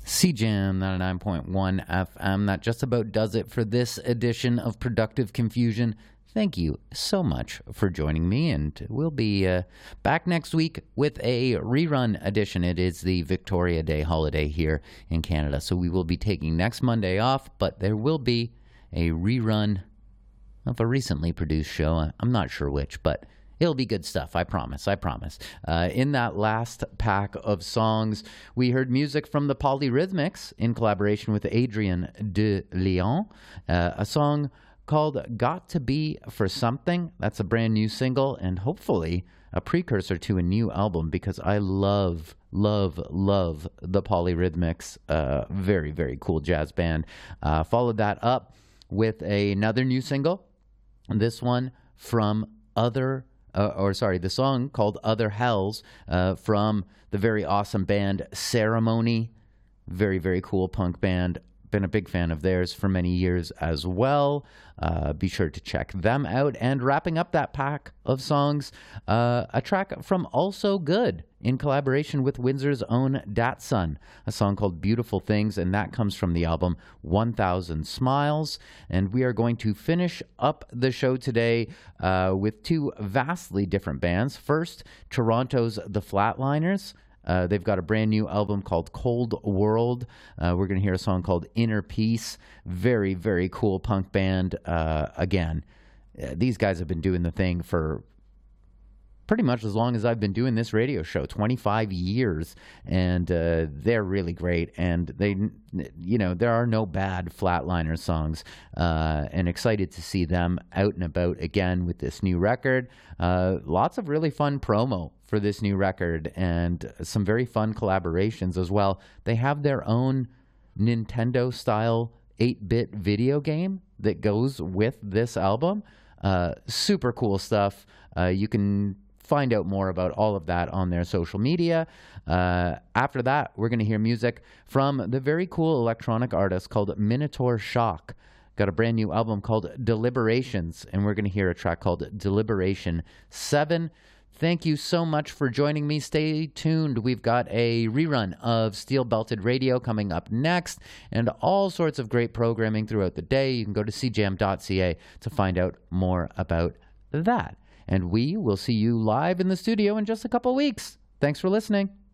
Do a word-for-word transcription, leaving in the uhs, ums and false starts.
C Jam ninety-nine point one F M. That just about does it for this edition of Productive Confusion. Thank you so much for joining me, and we'll be uh, back next week with a rerun edition. It is the Victoria Day holiday here in Canada, so we will be taking next Monday off, but there will be a rerun of a recently produced show. I'm not sure which, but it'll be good stuff. I promise. I promise. Uh, in that last pack of songs, we heard music from the Polyrhythmics in collaboration with Adrian de Leon, uh, a song called Got to Be for Something. That's a brand new single and hopefully a precursor to a new album, because I love, love, love the Polyrhythmics. Uh, very, very cool jazz band. Uh, followed that up with another new single. This one from Other Uh, or sorry, the song called Other Hells uh, from the very awesome band Ceremony. Very, very cool punk band. Been a big fan of theirs for many years as well. Uh, be sure to check them out. And wrapping up that pack of songs, uh, a track from Also Good in collaboration with Windsor's own Datsun, a song called Beautiful Things, and that comes from the album one thousand Smiles. And we are going to finish up the show today uh, with two vastly different bands. First, Toronto's The Flatliners. Uh, they've got a brand new album called Cold World. Uh, we're going to hear a song called Inner Peace. Very, very cool punk band. Uh, again, uh, these guys have been doing the thing for pretty much as long as I've been doing this radio show, twenty-five years, and uh, they're really great. And they, you know, there are no bad Flatliner songs, uh, and excited to see them out and about again with this new record. Uh, lots of really fun promo for this new record, and some very fun collaborations as well. They have their own Nintendo-style eight-bit video game that goes with this album. Uh, super cool stuff. Uh, you can find out more about all of that on their social media. Uh, after that, we're going to hear music from the very cool electronic artist called Minotaur Shock. Got a brand new album called Deliberations, and we're going to hear a track called Deliberation seven. Thank you so much for joining me. Stay tuned. We've got a rerun of Steel Belted Radio coming up next, and all sorts of great programming throughout the day. You can go to c jam dot c a to find out more about that. And we will see you live in the studio in just a couple weeks. Thanks for listening.